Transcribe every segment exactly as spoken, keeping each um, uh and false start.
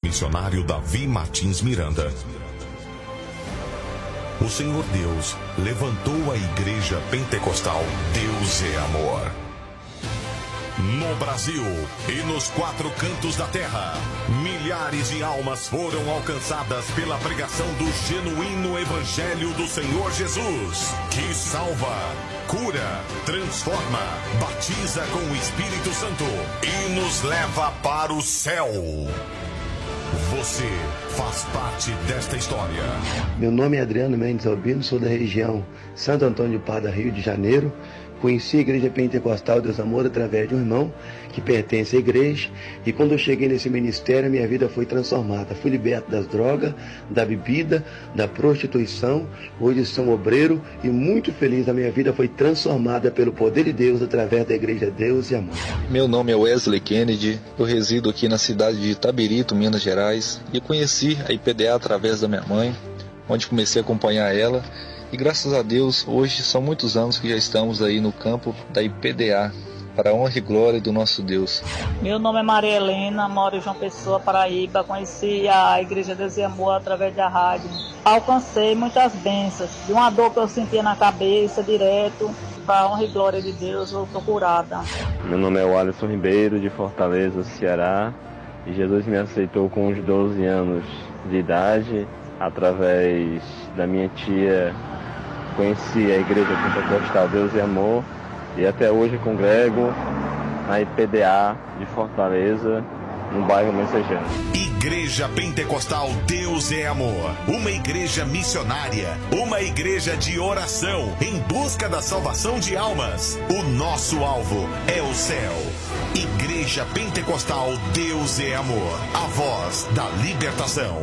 missionário Davi Martins Miranda, o Senhor Deus levantou a Igreja Pentecostal Deus é Amor. No Brasil e nos quatro cantos da terra, milhares de almas foram alcançadas pela pregação do genuíno Evangelho do Senhor Jesus, que salva, cura, transforma, batiza com o Espírito Santo e nos leva para o céu. Você faz parte desta história. Meu nome é Adriano Mendes Albino, sou da região Santo Antônio de Pádua, Rio de Janeiro. Conheci a Igreja Pentecostal Deus Amor através de um irmão que pertence à igreja, e quando eu cheguei nesse ministério, minha vida foi transformada. Fui liberto das drogas, da bebida, da prostituição. Hoje sou um obreiro e muito feliz. A minha vida foi transformada pelo poder de Deus através da Igreja Deus e Amor. Meu nome é Wesley Kennedy, eu resido aqui na cidade de Itabirito, Minas Gerais, e conheci a I P D A através da minha mãe, onde comecei a acompanhar ela. E graças a Deus, hoje são muitos anos que já estamos aí no campo da I P D A, para a honra e glória do nosso Deus. Meu nome é Maria Helena, moro em João Pessoa, Paraíba. Conheci a Igreja Deus e Amor através da rádio. Alcancei muitas bênçãos, de uma dor que eu sentia na cabeça, direto. Para a honra e glória de Deus, eu estou curada. Meu nome é Alisson Ribeiro, de Fortaleza, Ceará. E Jesus me aceitou com uns doze anos de idade, através da minha tia. Conheci a Igreja Pentecostal Deus e Amor e até hoje congrego na I P D A de Fortaleza, no bairro Messejano. Igreja Pentecostal Deus é Amor, uma igreja missionária, uma igreja de oração em busca da salvação de almas. O nosso alvo é o céu. Igreja Pentecostal Deus é Amor, a voz da libertação.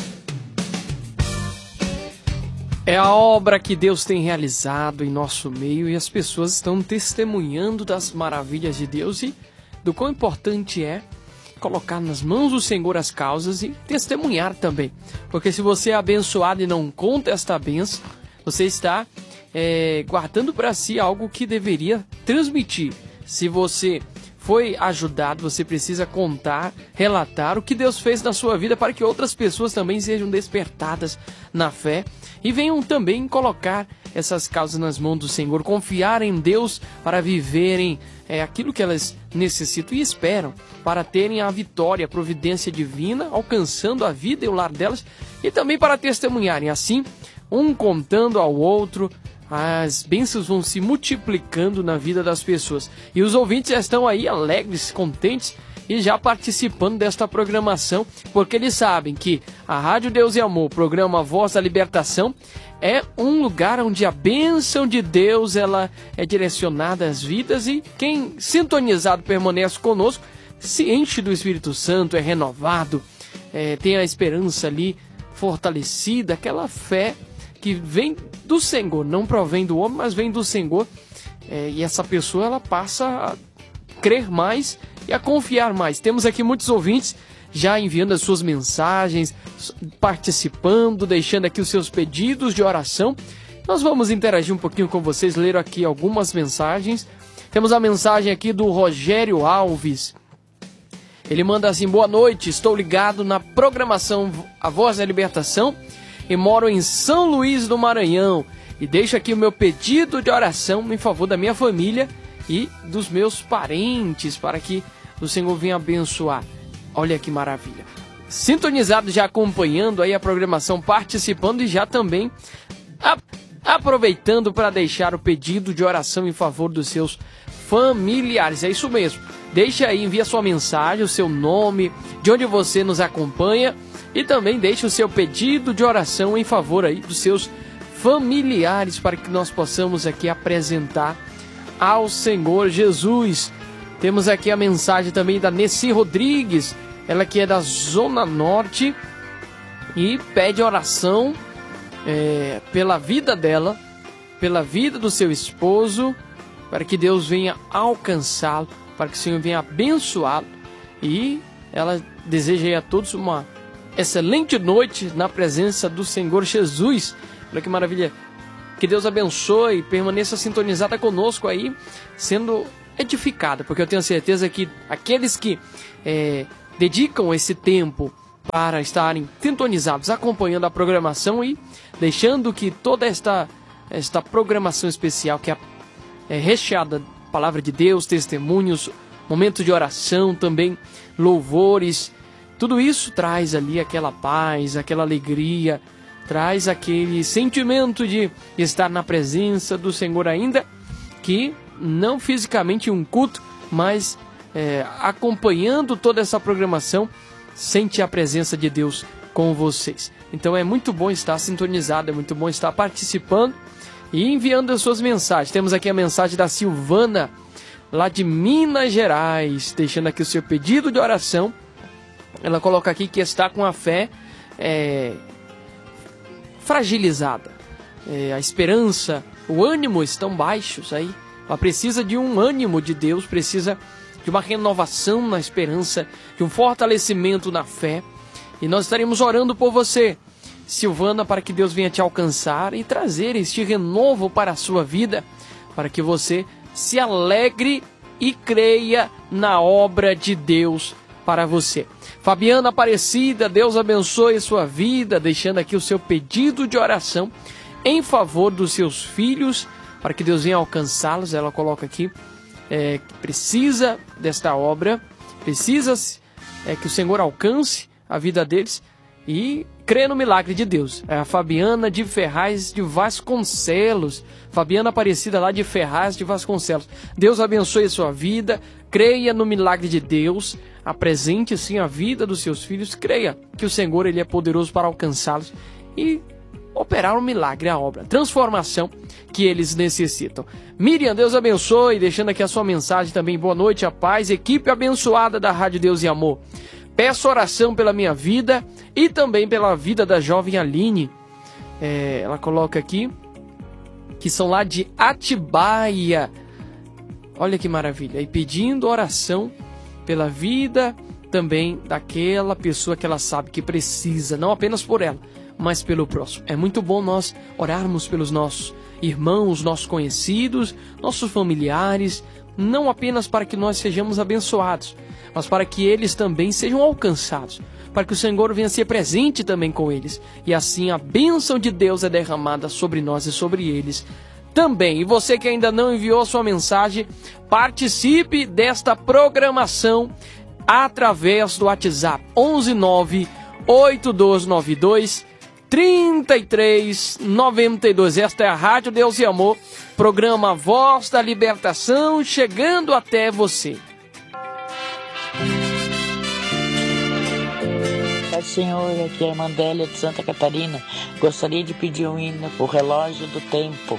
É a obra que Deus tem realizado em nosso meio e as pessoas estão testemunhando das maravilhas de Deus e do quão importante é colocar nas mãos do Senhor as causas e testemunhar também. Porque se você é abençoado e não conta esta bênção, você está é, guardando para si algo que deveria transmitir. Se você foi ajudado, você precisa contar, relatar o que Deus fez na sua vida para que outras pessoas também sejam despertadas na fé e venham também colocar essas causas nas mãos do Senhor, confiar em Deus para viverem é, aquilo que elas necessitam e esperam, para terem a vitória, a providência divina, alcançando a vida e o lar delas, e também para testemunharem assim, um contando ao outro. As bênçãos vão se multiplicando na vida das pessoas. E os ouvintes já estão aí alegres, contentes e já participando desta programação, porque eles sabem que a Rádio Deus e Amor, o programa Voz da Libertação, é um lugar onde a bênção de Deus ela é direcionada às vidas e quem sintonizado permanece conosco se enche do Espírito Santo, é renovado, é, tem a esperança ali fortalecida, aquela fé que vem do Senhor, não provém do homem, mas vem do Senhor. É, e essa pessoa ela passa a crer mais e a confiar mais. Temos aqui muitos ouvintes já enviando as suas mensagens, participando, deixando aqui os seus pedidos de oração. Nós vamos interagir um pouquinho com vocês, ler aqui algumas mensagens. Temos a mensagem aqui do Rogério Alves. Ele manda assim: boa noite, estou ligado na programação A Voz da Libertação e moro em São Luís do Maranhão. E deixo aqui o meu pedido de oração em favor da minha família e dos meus parentes, para que o Senhor venha abençoar. Olha que maravilha. Sintonizado, já acompanhando aí a programação, participando e já também a, aproveitando para deixar o pedido de oração em favor dos seus familiares. É isso mesmo. Deixa aí, envia sua mensagem, o seu nome, de onde você nos acompanha e também deixa o seu pedido de oração em favor aí dos seus familiares, para que nós possamos aqui apresentar ao Senhor Jesus. Temos aqui a mensagem também da Nessi Rodrigues, ela que é da Zona Norte e pede oração é, pela vida dela, pela vida do seu esposo, para que Deus venha alcançá-lo, para que o Senhor venha abençoá-lo. E ela deseja aí a todos uma excelente noite na presença do Senhor Jesus. Olha que maravilha. Que Deus abençoe e permaneça sintonizada conosco aí, sendo edificada, porque eu tenho certeza que aqueles que é, dedicam esse tempo para estarem sintonizados, acompanhando a programação e deixando que toda esta, esta programação especial, que é, é recheada de palavra de Deus, testemunhos, momentos de oração, também louvores, tudo isso traz ali aquela paz, aquela alegria, traz aquele sentimento de estar na presença do Senhor, ainda que não fisicamente em um culto, mas é, acompanhando toda essa programação, sente a presença de Deus com vocês. Então é muito bom estar sintonizado, é muito bom estar participando e enviando as suas mensagens. Temos aqui a mensagem da Silvana, lá de Minas Gerais, deixando aqui o seu pedido de oração. Ela coloca aqui que está com a fé é, fragilizada, é, a esperança, o ânimo estão baixos aí. Ela precisa de um ânimo de Deus, precisa de uma renovação na esperança, de um fortalecimento na fé. E nós estaremos orando por você, Silvana, para que Deus venha te alcançar e trazer este renovo para a sua vida, para que você se alegre e creia na obra de Deus para você. Fabiana Aparecida, Deus abençoe sua vida, deixando aqui o seu pedido de oração em favor dos seus filhos, para que Deus venha alcançá-los. Ela coloca aqui é, que precisa desta obra, precisa é, que o Senhor alcance a vida deles e crê no milagre de Deus. É a Fabiana de Ferraz de Vasconcelos, Fabiana Aparecida lá de Ferraz de Vasconcelos. Deus abençoe a sua vida, creia no milagre de Deus, apresente sim a vida dos seus filhos, creia que o Senhor ele é poderoso para alcançá-los e operar um milagre, a obra, a transformação que eles necessitam. Miriam, Deus abençoe, deixando aqui a sua mensagem também. Boa noite, a paz, equipe abençoada da Rádio Deus e Amor. Peço oração pela minha vida e também pela vida da jovem Aline. É, ela coloca aqui que são lá de Atibaia. Olha que maravilha. E pedindo oração pela vida também daquela pessoa que ela sabe que precisa, não apenas por ela, mas pelo próximo. É muito bom nós orarmos pelos nossos irmãos, nossos conhecidos, nossos familiares, não apenas para que nós sejamos abençoados, mas para que eles também sejam alcançados, para que o Senhor venha ser presente também com eles, e assim a bênção de Deus é derramada sobre nós e sobre eles também. E você que ainda não enviou a sua mensagem, participe desta programação através do WhatsApp onze nove oito dois nove dois trinta e três noventa e dois. Esta é a Rádio Deus e Amor, programa Voz da Libertação, chegando até você. Pai Senhor, aqui é a Mandélia de Santa Catarina. Gostaria de pedir um hino, O Relógio do Tempo.